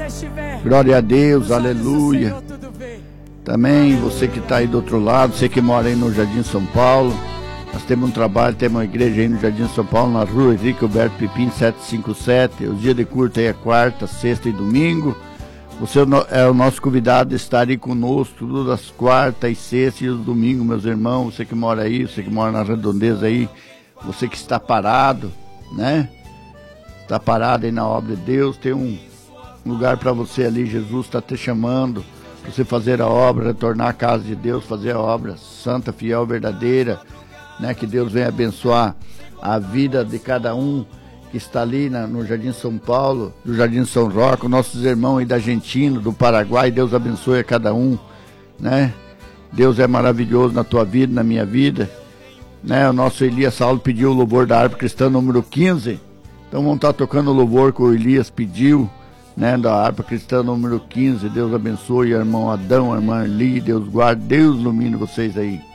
Glória a Deus, aleluia. Também você que está aí do outro lado, você que mora aí no Jardim São Paulo. Nós temos um trabalho, temos uma igreja aí no Jardim São Paulo, na rua Henrique Alberto Pipim 757. Os dias de culto aí é quarta, sexta e domingo. Você é o nosso convidado a estar aí conosco todas as quartas e sextas e os domingos, meus irmãos. Você que mora aí, você que mora na redondeza aí, você que está parado, né? Está parado aí na obra de Deus, tem um lugar para você ali. Jesus está te chamando para você fazer a obra, retornar à casa de Deus, fazer a obra santa, fiel, verdadeira, né? Que Deus venha abençoar a vida de cada um que está ali no Jardim São Paulo, do Jardim São Roque, nossos irmãos aí da Argentina, do Paraguai. Deus abençoe a cada um, né? Deus é maravilhoso na tua vida, na minha vida, né? O nosso Elias Saulo pediu o louvor da harpa cristã número 15, então vamos estar tocando o louvor que o Elias pediu, né? Da harpa cristã número 15. Deus abençoe, irmão Adão, irmã Eli, Deus guarde, Deus ilumine vocês aí.